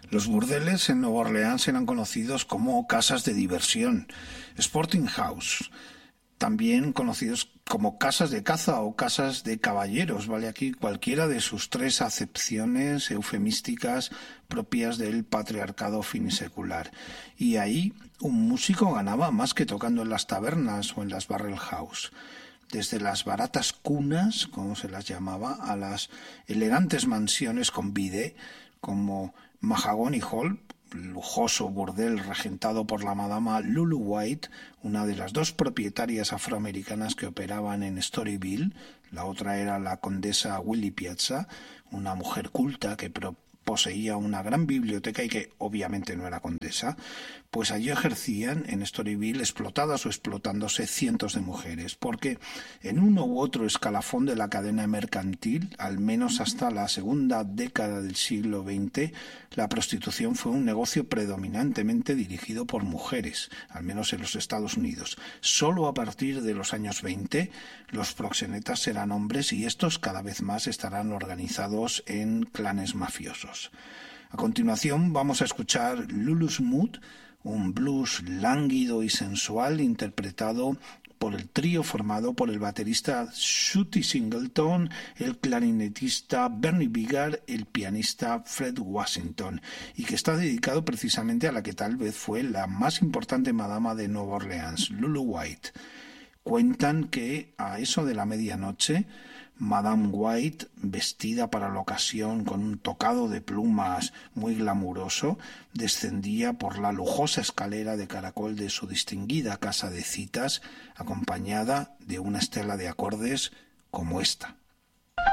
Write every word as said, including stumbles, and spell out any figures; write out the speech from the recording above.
Los burdeles en Nueva Orleans eran conocidos como casas de diversión, sporting house, también conocidos como casas de caza o casas de caballeros, vale aquí cualquiera de sus tres acepciones eufemísticas propias del patriarcado finisecular. Y ahí un músico ganaba más que tocando en las tabernas o en las barrel house. Desde las baratas cunas, como se las llamaba, a las elegantes mansiones con bidet, como Mahagony Hall, lujoso burdel regentado por la madama Lulu White, una de las dos propietarias afroamericanas que operaban en Storyville. La otra era la condesa Willie Piazza, una mujer culta que pro- poseía una gran biblioteca y que obviamente no era condesa. Pues allí ejercían en Storyville, explotadas o explotándose, cientos de mujeres, porque en uno u otro escalafón de la cadena mercantil, al menos hasta la segunda década del siglo veinte, la prostitución fue un negocio predominantemente dirigido por mujeres, al menos en los Estados Unidos. Solo a partir de los años veinte los proxenetas serán hombres y estos cada vez más estarán organizados en clanes mafiosos. A continuación vamos a escuchar Lulu's Mood, un blues lánguido y sensual interpretado por el trío formado por el baterista Shooty Singleton, el clarinetista Bernie Bigard, el pianista Fred Washington, y que está dedicado precisamente a la que tal vez fue la más importante madama de Nueva Orleans, Lulu White. Cuentan que a eso de la medianoche, Madame White, vestida para la ocasión con un tocado de plumas muy glamuroso, descendía por la lujosa escalera de caracol de su distinguida casa de citas, acompañada de una estela de acordes como esta.